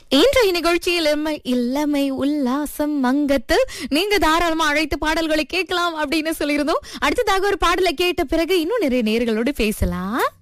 இன்றைய நிகழ்ச்சியில் இளமை உல்லாசம் மங்கத்து நீங்க தாராளமா அழைத்து பாடல்களை கேட்கலாம் அப்படின்னு சொல்லியிருந்தோம். அடுத்ததாக ஒரு பாடலை கேட்ட பிறகு இன்னும் நிறைய நேயர்களோடு பேசலாம்.